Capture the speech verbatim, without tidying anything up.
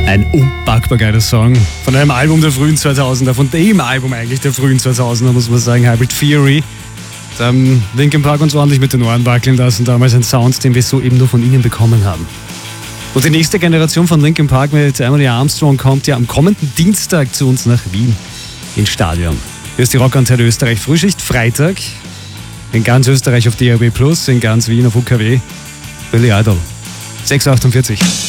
Ein unpackbar geiler Song von einem Album der frühen zweitausender, von dem Album eigentlich der frühen zweitausender, muss man sagen, Hybrid Theory. Da haben Linkin Park uns ordentlich mit den Ohren wackeln lassen, damals ein Sound, den wir so eben nur von ihnen bekommen haben. Und die nächste Generation von Linkin Park mit Emily Armstrong kommt ja am kommenden Dienstag zu uns nach Wien ins Stadion. Hier ist die Rockantenne Österreich Frühschicht, Freitag. In ganz Österreich auf D A B plus, in ganz Wien auf U K W. Billy Idol. sechs Uhr achtundvierzig.